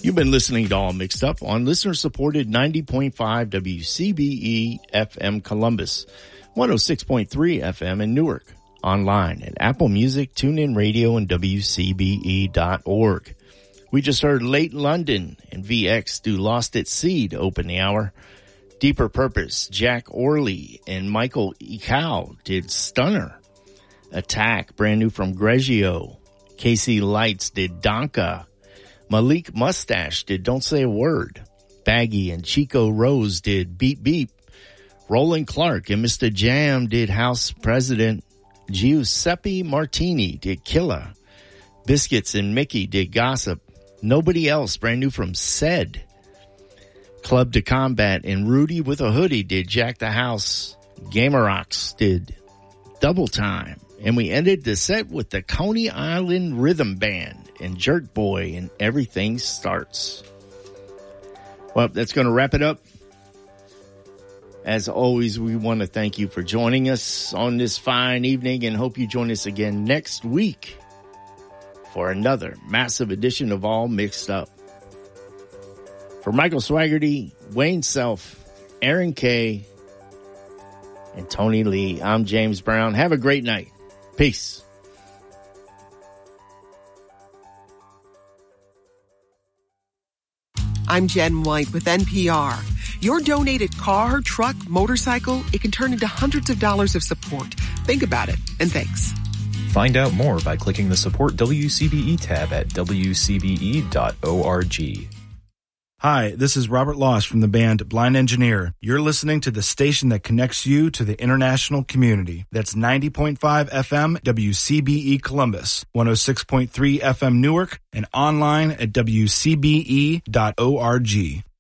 You've been listening to All Mixed Up on listener-supported 90.5 WCBE FM Columbus, 106.3 FM in Newark, online at Apple Music, TuneIn Radio, and WCBE.org. We just heard Late London and VX do Lost at Sea to open the hour. Deeper Purpose, Jack Orley and Michael Ekau did Stunner. Attack, brand new from Greggio. Casey Lights did Donka. Malik Mustache did Don't Say a Word. Baggy and Chico Rose did Beep Beep. Roland Clark and Mr. Jam did House President. Giuseppe Martini did Killer. Biscuits and Mickey did Gossip. Nobody Else, brand new from Said. Club to Combat and Rudy with a Hoodie did Jack the House. Gamerox did Double Time. And we ended the set with the Coney Island Rhythm Band and Jerk Boy and Everything Starts. Well, that's going to wrap it up. As always, we want to thank you for joining us on this fine evening and hope you join us again next week for another massive edition of All Mixed Up. For Michael Swaggerty, Wayne Self, Aaron Kay, and Tony Lee, I'm James Brown. Have a great night. Peace. I'm Jen White with NPR. Your donated car, truck, motorcycle, it can turn into hundreds of dollars of support. Think about it, and thanks. Find out more by clicking the Support WCBE tab at wcbe.org. Hi, this is Robert Loss from the band Blind Engineer. You're listening to the station that connects you to the international community. That's 90.5 FM WCBE Columbus, 106.3 FM Newark, and online at wcbe.org.